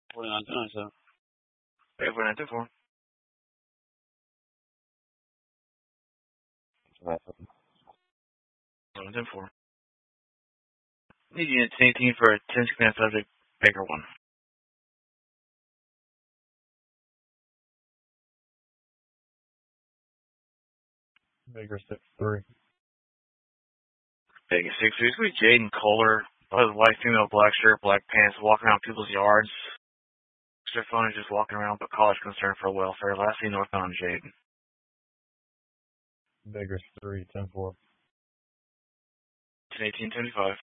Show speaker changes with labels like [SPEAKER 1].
[SPEAKER 1] 49-297.
[SPEAKER 2] Hey, 4924. 104. Need unit 18 for a 10 command subject, Baker 1.
[SPEAKER 3] Baker 6-3.
[SPEAKER 2] Baker 6-3. It's going to be Jaden Kohler. White female, black shirt, black pants, walking around people's yards. Their phone is just walking around, but college concern for welfare. Last seen northbound Jaden.
[SPEAKER 3] Baker 3, 10-4.
[SPEAKER 2] 10-18-25.